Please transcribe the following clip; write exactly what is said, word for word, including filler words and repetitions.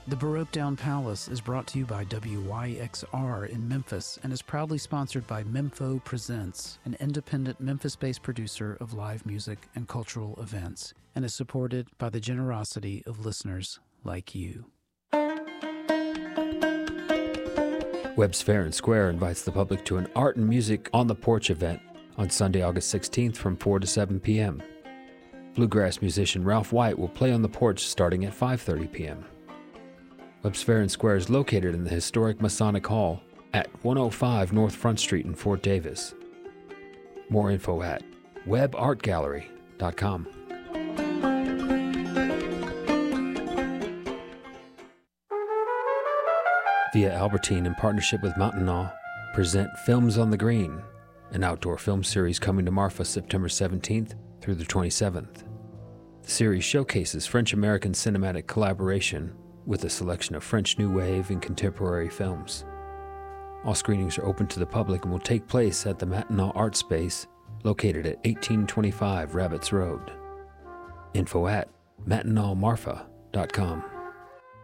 The Baroque Down Palace is brought to you by W Y X R in Memphis and is proudly sponsored by Mempho Presents, an independent Memphis-based producer of live music and cultural events, and is supported by the generosity of listeners like you. Webb's Fair and Square invites the public to an Art and Music on the Porch event on Sunday, August sixteenth from four to seven p.m. Bluegrass musician Ralph White will play on the porch starting at five thirty p.m. Webb's Fair and Square is located in the historic Masonic Hall at one oh five North Front Street in Fort Davis. More info at web art gallery dot com. Via Albertine, in partnership with Mountain Awe, present Films on the Green, an outdoor film series coming to Marfa September seventeenth through the twenty-seventh. The series showcases French-American cinematic collaboration with a selection of French New Wave and contemporary films. All screenings are open to the public and will take place at the Matinal Art Space, located at eighteen twenty-five Rabbits Road. Info at matinalmarfa dot com.